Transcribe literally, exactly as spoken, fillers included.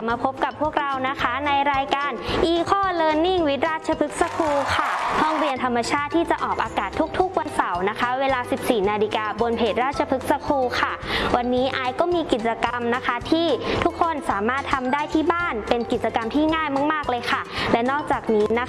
มาพบกับพวกเรานะคะในรายการ Eco Learning with ราชพฤกษ์สคูลค่ะห้องเรียนธรรมชาติที่จะออกอากาศทุกๆวันเสาร์นะคะเวลา สิบสี่นาฬิกาบนเพจราชพฤกษ์สคูลค่ะวันนี้ไอก็มีกิจกรรมนะคะที่ทุกคนสามารถทำได้ที่บ้านเป็นกิจกรรมที่ง่ายมากๆเลยค่ะและนอกจากนี้นะคะ